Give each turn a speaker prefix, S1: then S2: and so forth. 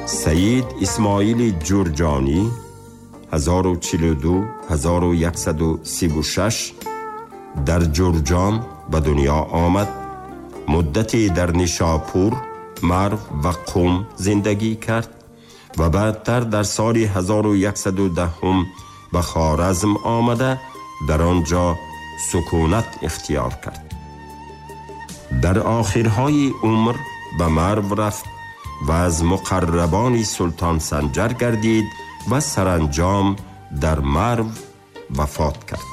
S1: سید اسماعیل جرجانی 1042-1136 در جرجان به دنیا آمد. مدتی در نیشاپور، مرو و قم زندگی کرد و بعدتر در سال 1110 به خوارزم آمده در آنجا سکونت اختیار کرد. در آخرهای عمر به مرو رفت و از مقربان سلطان سنجر گردید و سرانجام در مرو وفات کرد.